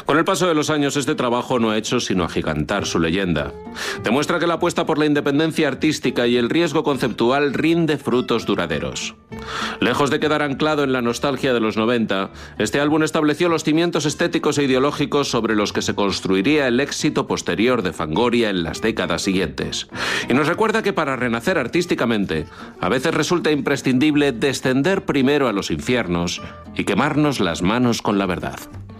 Con el paso de los años, este trabajo no ha hecho sino agigantar su leyenda. Demuestra que la apuesta por la independencia artística y el riesgo conceptual rinde frutos duraderos. Lejos de quedar anclado en la nostalgia de los 90, este álbum estableció los cimientos estéticos e ideológicos sobre los que se construiría el éxito posterior de Fangoria en las décadas siguientes. Y nos recuerda que para renacer artísticamente, a veces resulta imprescindible descender primero a los infiernos y quemarnos las manos con la verdad.